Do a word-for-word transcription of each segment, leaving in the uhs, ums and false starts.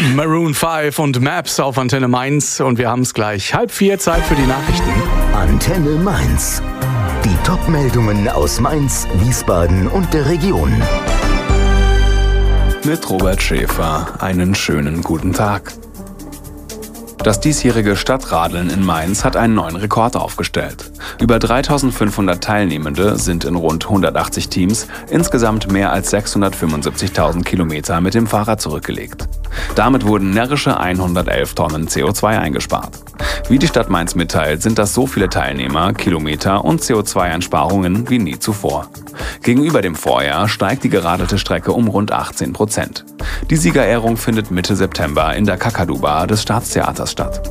Maroon fünf und Maps auf Antenne Mainz und wir haben es gleich. Halb vier, Zeit für die Nachrichten. Antenne Mainz. Die Top-Meldungen aus Mainz, Wiesbaden und der Region. Mit Robert Schäfer. Einen schönen guten Tag. Das diesjährige Stadtradeln in Mainz hat einen neuen Rekord aufgestellt. Über dreitausendfünfhundert Teilnehmende sind in rund hundertachtzig Teams insgesamt mehr als sechshundertfünfundsiebzigtausend Kilometer mit dem Fahrrad zurückgelegt. Damit wurden närrische hundertelf Tonnen C O zwei eingespart. Wie die Stadt Mainz mitteilt, sind das so viele Teilnehmer, Kilometer und C O zwei Einsparungen wie nie zuvor. Gegenüber dem Vorjahr steigt die geradelte Strecke um rund achtzehn Prozent. Die Siegerehrung findet Mitte September in der Kakadu-Bar des Staatstheaters statt.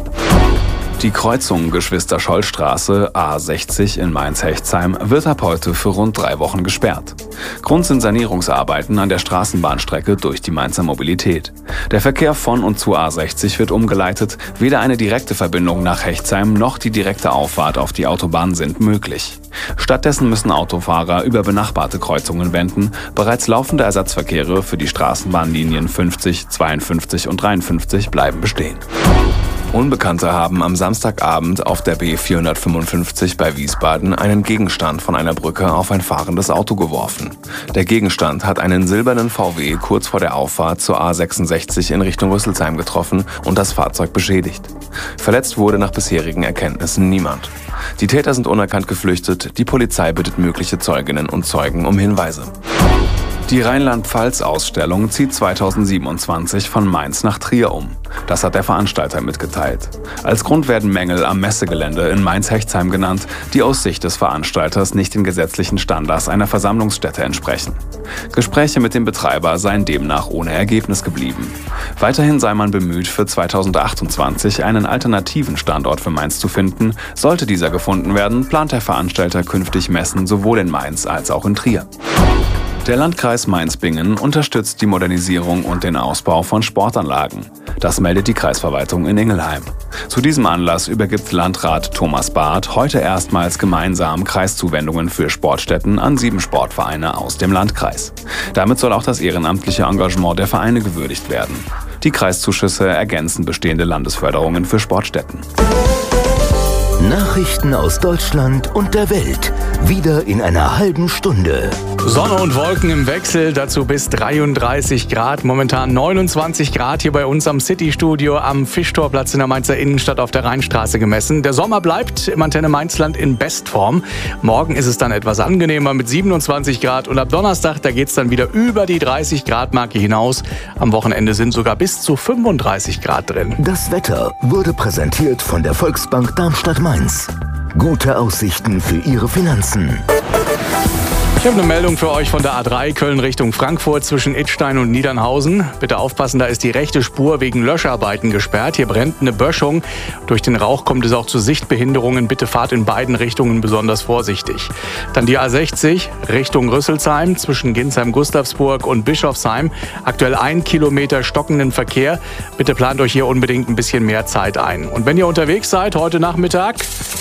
Die Kreuzung Geschwister-Scholl-Straße A sechzig in Mainz-Hechtsheim wird ab heute für rund drei Wochen gesperrt. Grund sind Sanierungsarbeiten an der Straßenbahnstrecke durch die Mainzer Mobilität. Der Verkehr von und zu A sechzig wird umgeleitet, weder eine direkte Verbindung nach Hechtsheim noch die direkte Auffahrt auf die Autobahn sind möglich. Stattdessen müssen Autofahrer über benachbarte Kreuzungen wenden. Bereits laufende Ersatzverkehre für die Straßenbahnlinien fünfzig, zweiundfünfzig und dreiundfünfzig bleiben bestehen. Unbekannte haben am Samstagabend auf der B vierhundertfünfundfünfzig bei Wiesbaden einen Gegenstand von einer Brücke auf ein fahrendes Auto geworfen. Der Gegenstand hat einen silbernen V W kurz vor der Auffahrt zur A sechsundsechzig in Richtung Rüsselsheim getroffen und das Fahrzeug beschädigt. Verletzt wurde nach bisherigen Erkenntnissen niemand. Die Täter sind unerkannt geflüchtet, die Polizei bittet mögliche Zeuginnen und Zeugen um Hinweise. Die Rheinland-Pfalz-Ausstellung zieht zweitausendsiebenundzwanzig von Mainz nach Trier um. Das hat der Veranstalter mitgeteilt. Als Grund werden Mängel am Messegelände in Mainz-Hechtsheim genannt, die aus Sicht des Veranstalters nicht den gesetzlichen Standards einer Versammlungsstätte entsprechen. Gespräche mit dem Betreiber seien demnach ohne Ergebnis geblieben. Weiterhin sei man bemüht, für zweitausendachtundzwanzig einen alternativen Standort für Mainz zu finden. Sollte dieser gefunden werden, plant der Veranstalter künftig Messen sowohl in Mainz als auch in Trier. Der Landkreis Mainz-Bingen unterstützt die Modernisierung und den Ausbau von Sportanlagen. Das meldet die Kreisverwaltung in Ingelheim. Zu diesem Anlass übergibt Landrat Thomas Barth heute erstmals gemeinsam Kreiszuwendungen für Sportstätten an sieben Sportvereine aus dem Landkreis. Damit soll auch das ehrenamtliche Engagement der Vereine gewürdigt werden. Die Kreiszuschüsse ergänzen bestehende Landesförderungen für Sportstätten. Nachrichten aus Deutschland und der Welt. Wieder in einer halben Stunde. Sonne und Wolken im Wechsel, dazu bis dreiunddreißig Grad. Momentan neunundzwanzig Grad hier bei uns am City-Studio am Fischtorplatz in der Mainzer Innenstadt auf der Rheinstraße gemessen. Der Sommer bleibt im Antenne Mainzland in Bestform. Morgen ist es dann etwas angenehmer mit siebenundzwanzig Grad und ab Donnerstag, da geht es dann wieder über die dreißig Grad Marke hinaus. Am Wochenende sind sogar bis zu fünfunddreißig Grad drin. Das Wetter wurde präsentiert von der Volksbank Darmstadt-Mainz. Gute Aussichten für Ihre Finanzen. Ich habe eine Meldung für euch von der A drei Köln Richtung Frankfurt zwischen Idstein und Niedernhausen. Bitte aufpassen, da ist die rechte Spur wegen Löscharbeiten gesperrt. Hier brennt eine Böschung. Durch den Rauch kommt es auch zu Sichtbehinderungen. Bitte fahrt in beiden Richtungen besonders vorsichtig. Dann die A sechzig Richtung Rüsselsheim zwischen Ginsheim-Gustavsburg und Bischofsheim. Aktuell ein Kilometer stockenden Verkehr. Bitte plant euch hier unbedingt ein bisschen mehr Zeit ein. Und wenn ihr unterwegs seid heute Nachmittag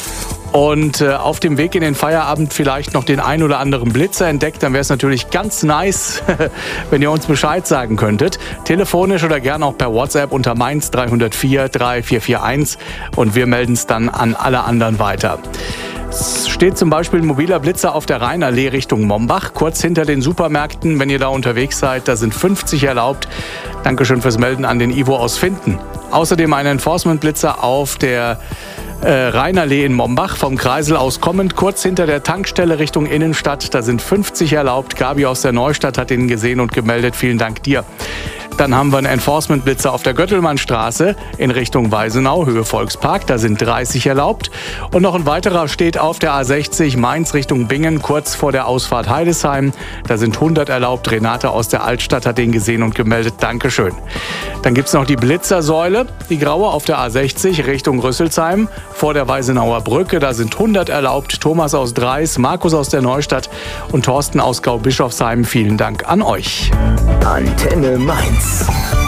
und äh, auf dem Weg in den Feierabend vielleicht noch den ein oder anderen Blitzer entdeckt, dann wäre es natürlich ganz nice, wenn ihr uns Bescheid sagen könntet. Telefonisch oder gerne auch per WhatsApp unter Mainz drei null vier drei vier vier eins und wir melden es dann an alle anderen weiter. Es steht zum Beispiel ein mobiler Blitzer auf der Rheinallee Richtung Mombach, kurz hinter den Supermärkten. Wenn ihr da unterwegs seid, da sind fünfzig erlaubt. Dankeschön fürs Melden an den Ivo aus Finden. Außerdem ein Enforcement-Blitzer auf der Äh, Rheinallee in Mombach, vom Kreisel aus kommend, kurz hinter der Tankstelle Richtung Innenstadt. Da sind fünfzig erlaubt. Gabi aus der Neustadt hat ihn gesehen und gemeldet. Vielen Dank dir. Dann haben wir einen Enforcement-Blitzer auf der Göttelmannstraße in Richtung Weisenau, Höhe Volkspark. Da sind dreißig erlaubt. Und noch ein weiterer steht auf der A sechzig Mainz Richtung Bingen, kurz vor der Ausfahrt Heidesheim. Da sind hundert erlaubt. Renate aus der Altstadt hat den gesehen und gemeldet. Dankeschön. Dann gibt es noch die Blitzersäule, die graue auf der A sechzig Richtung Rüsselsheim vor der Weisenauer Brücke. Da sind hundert erlaubt. Thomas aus Dreis, Markus aus der Neustadt und Thorsten aus Gau-Bischofsheim. Vielen Dank an euch. Antenne Mainz.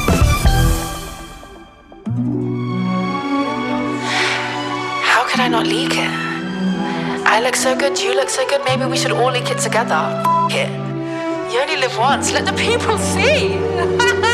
How could I not leak it? I look so good, you look so good, maybe we should all leak it together. F- it. You only live once, let the people see.